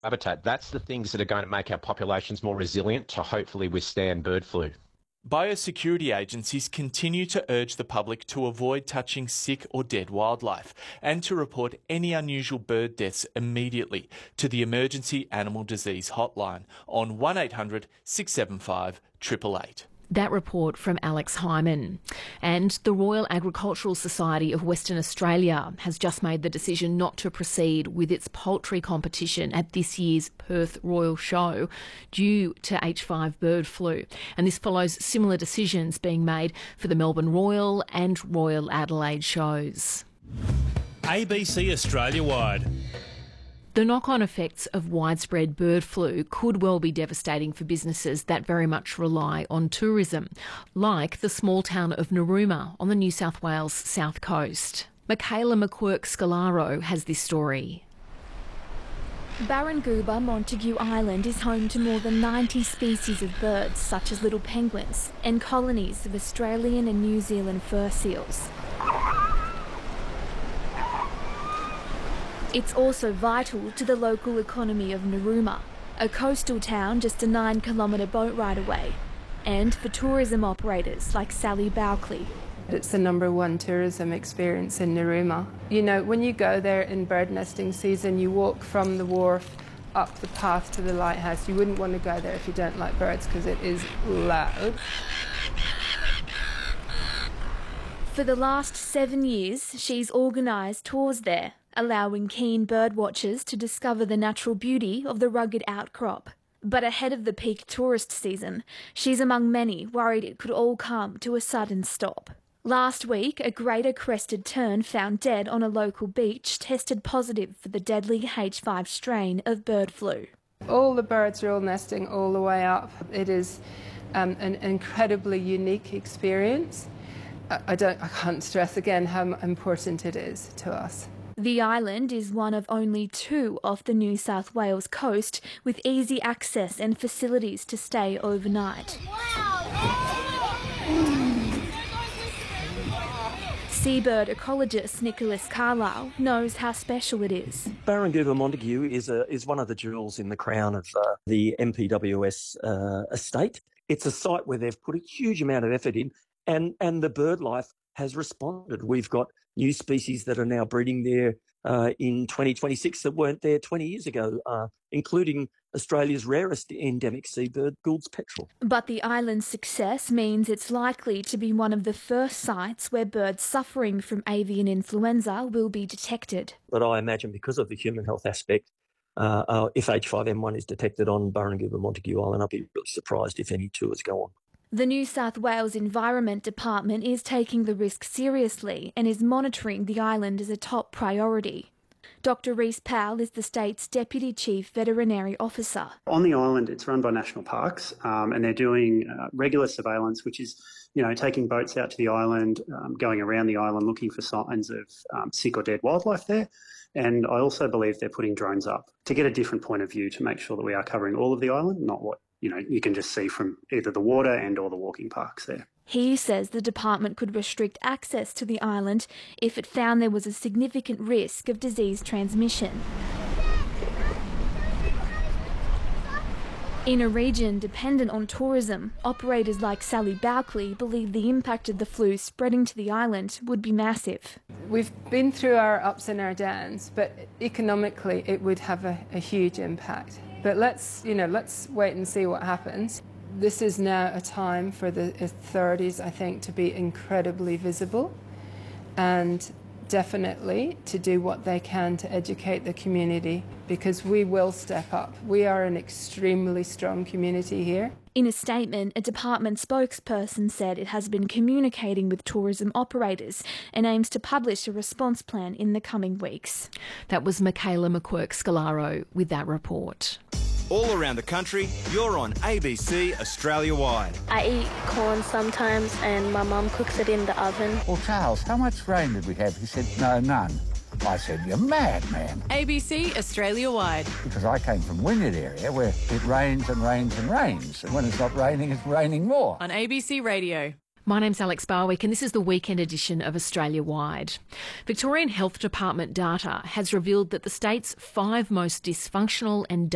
Habitat, that's the things that are going to make our populations more resilient to hopefully withstand bird flu. Biosecurity agencies continue to urge the public to avoid touching sick or dead wildlife and to report any unusual bird deaths immediately to the Emergency Animal Disease Hotline on 1800 675 888. That report from Alex Hyman. And the Royal Agricultural Society of Western Australia has just made the decision not to proceed with its poultry competition at this year's Perth Royal Show due to H5 bird flu. And this follows similar decisions being made for the Melbourne Royal and Royal Adelaide shows. ABC Australia-wide. The knock-on effects of widespread bird flu could well be devastating for businesses that very much rely on tourism, like the small town of Narooma on the New South Wales south coast. Michaela McQuirk-Scalaro has this story. Barranguba Montague Island is home to more than 90 species of birds, such as little penguins, and colonies of Australian and New Zealand fur seals. It's also vital to the local economy of Narooma, a coastal town just a 9-kilometre boat ride away, and for tourism operators like Sally Bowcley. It's the #1 tourism experience in Narooma. You know, when you go there in bird nesting season, you walk from the wharf up the path to the lighthouse. You wouldn't want to go there if you don't like birds because it is loud. For the last 7 years, she's organised tours there, allowing keen bird watchers to discover the natural beauty of the rugged outcrop. But ahead of the peak tourist season, she's among many worried it could all come to a sudden stop. Last week, a greater crested tern found dead on a local beach tested positive for the deadly H5 strain of bird flu. All the birds are all nesting all the way up. It is an incredibly unique experience. I can't stress again how important it is to us. The island is one of only 2 off the New South Wales coast with easy access and facilities to stay overnight. Seabird ecologist Nicholas Carlisle knows how special it is. Barranguba Montague is one of the jewels in the crown of the MPWS estate. It's a site where they've put a huge amount of effort in, and the bird life has responded. We've got new species that are now breeding there in 2026 that weren't there 20 years ago, including Australia's rarest endemic seabird, Gould's petrel. But the island's success means it's likely to be one of the first sites where birds suffering from avian influenza will be detected. But I imagine because of the human health aspect, if H5N1 is detected on Barranguba Montague Island, I'll be really surprised if any tours go on. The New South Wales Environment Department is taking the risk seriously and is monitoring the island as a top priority. Dr Reece Powell is the state's Deputy Chief Veterinary Officer. On the island, it's run by National Parks, and they're doing regular surveillance, which is, taking boats out to the island, going around the island looking for signs of sick or dead wildlife there. And I also believe they're putting drones up to get a different point of view to make sure that we are covering all of the island, not what you can just see from either the water and or the walking parks there. He says the department could restrict access to the island if it found there was a significant risk of disease transmission. In a region dependent on tourism, operators like Sally Bowcley believe the impact of the flu spreading to the island would be massive. We've been through our ups and our downs, but economically it would have a huge impact. But let's wait and see what happens. This is now a time for the authorities, I think, to be incredibly visible and definitely to do what they can to educate the community, because we will step up. We are an extremely strong community here. In a statement, a department spokesperson said it has been communicating with tourism operators and aims to publish a response plan in the coming weeks. That was Michaela McQuirk-Scalaro with that report. All around the country, you're on ABC Australia-wide. I eat corn sometimes and my mum cooks it in the oven. Well, Charles, how much rain did we have? He said, no, none. I said, you're mad, man. ABC Australia-wide. Because I came from Wynyard area where it rains and rains and rains. And when it's not raining, it's raining more. On ABC Radio. My name's Alex Barwick and this is the weekend edition of Australia Wide. Victorian Health Department data has revealed that the state's 5 most dysfunctional and